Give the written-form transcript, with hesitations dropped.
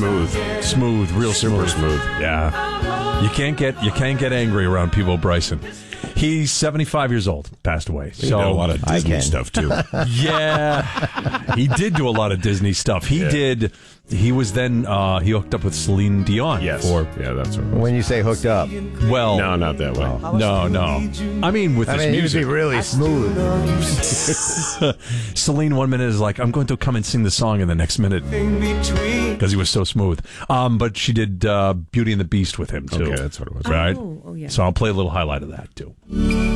Smooth, real Super smooth. Yeah. You can't get angry around Peebo Bryson. He's 75 years old, passed away. He did a lot of Disney stuff, too. Yeah. He did do a lot of Disney stuff. He hooked up with Celine Dion. Yes. Yeah, that's right. When you say hooked up. Well. No, not that way. No. I mean, with this music. He would be really smooth. Celine 1 minute is like, I'm going to come and sing the song in the next minute. Because he was so smooth. But she did Beauty and the Beast with him, too. Okay, that's what it was. Right? Oh, yeah. So I'll play a little highlight of that, too.